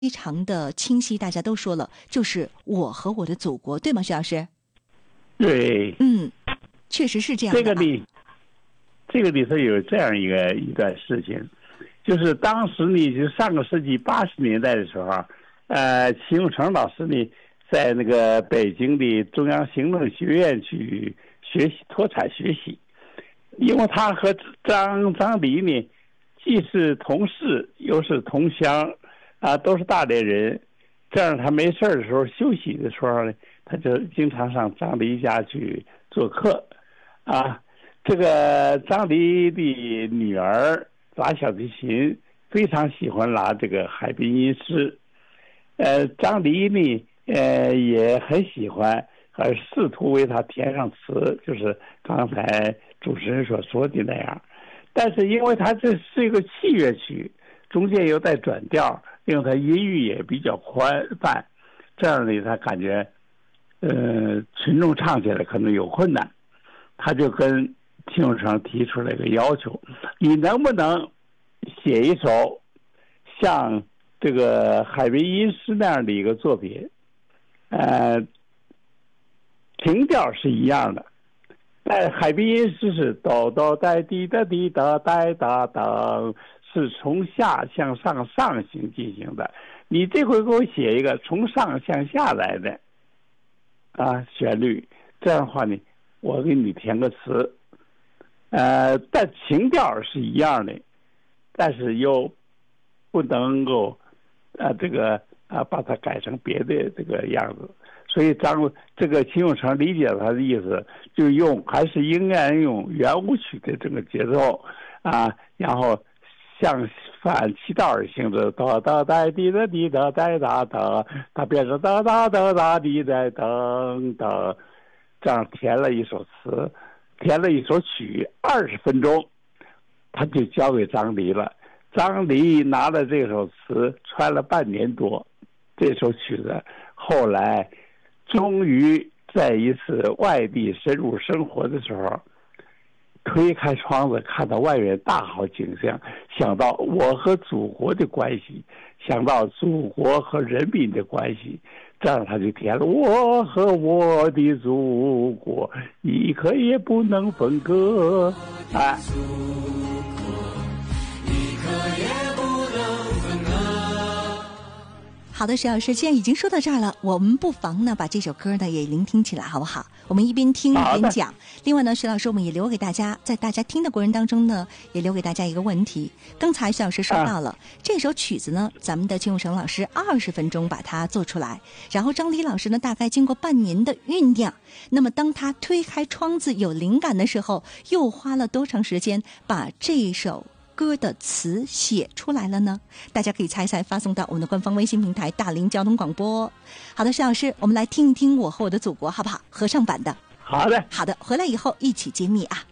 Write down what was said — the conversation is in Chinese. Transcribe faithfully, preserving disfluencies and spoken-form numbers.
非常的清晰，大家都说了，就是我和我的祖国，对吗，徐老师？ 对， 嗯，确实是这样的、啊。 这个里，这个里头有这样一个一段事情，就是当时呢，就上个世纪八十年代的时候，呃，秦永成老师呢，在那个北京的中央行政学院去学习脱产学习，因为他和张张黎呢，既是同事又是同乡。啊，都是大连人，这样他没事的时候、休息的时候呢，他就经常上张黎家去做客。啊，这个张黎的女儿拉小提琴，非常喜欢拉这个海滨音诗。呃，张黎呢，呃，也很喜欢，而试图为他填上词，就是刚才主持人所说的那样。但是因为他这是一个器乐曲，中间有带转调。因为他音域也比较宽泛，这样呢，他感觉，呃，群众唱起来可能有困难，他就跟秦永成提出了一个要求：你能不能写一首像这个海滨音诗那样的一个作品？呃，情调是一样的，但海滨音诗是哆哆带滴答滴答带哒当。是从下向上上行进行的，你这回给我写一个从上向下来的啊旋律，这样的话呢，我给你填个词，呃，但情调是一样的，但是又不能够啊这个啊把它改成别的这个样子，所以张这个秦永成理解他的意思，就用还是应该用圆舞曲的这个节奏啊，然后。像反其道而行之，哒哒哒滴哒滴哒哒哒哒，它变成哒哒哒哒滴哒噔噔，这样填了一首词，填了一首曲，二十分钟，他就交给张黎了。张黎拿了这首词，穿了半年多，这首曲子后来终于在一次外地深入生活的时候。推开窗子，看到外面大好景象，想到我和祖国的关系，想到祖国和人民的关系，这样他就填了我和我的祖国一刻也不能分割。哎， 好的，徐老师，既然已经说到这儿了，我们不妨呢把这首歌呢也聆听起来，好不好？我们一边听一边讲。另外呢，徐老师，我们也留给大家，在大家听的过程当中呢，也留给大家一个问题。刚才徐老师说到了、啊、这首曲子呢，咱们的秦永成老师二十分钟把它做出来，然后张黎老师呢，大概经过半年的酝酿。那么当他推开窗子有灵感的时候，又花了多长时间把这首歌的词写出来了呢？大家可以猜一猜，发送到我们的官方微信平台大林交通广播。好的，徐老师，我们来听一听我和我的祖国好不好？合唱版的。 好的， 好的，回来以后一起揭秘啊。